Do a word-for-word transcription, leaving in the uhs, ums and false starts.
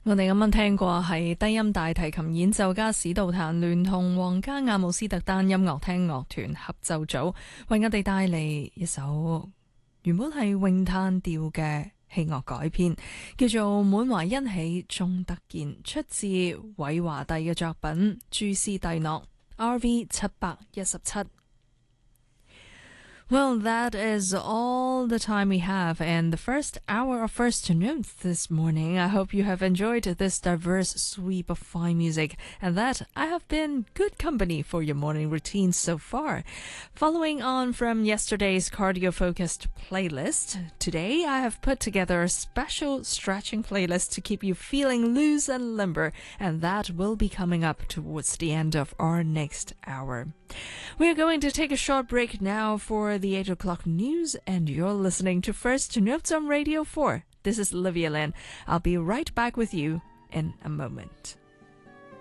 我哋啱啱聽過係低音大提琴演奏家史道坦聯同皇家阿姆斯特丹音樂廳樂團合奏組為我哋帶嚟一首原本係詠嘆調嘅器樂改編，叫做《滿懷欣喜終得見》，出自韋華第嘅作品《朱斯蒂諾》 R V 七百一十七。Well, that is all the time we have and the first hour of First Notes this morning. I hope you have enjoyed this diverse sweep of fine music and that I have been good company for your morning routine so far. Following on from yesterday's cardio-focused playlist, today I have put together a special stretching playlist to keep you feeling loose and limber, and that will be coming up towards the end of our next hour. We are going to take a short break now for the eight o'clock news, and you're listening to First Notes on Radio four. This is Olivia Lin. I'll be right back with you in a moment.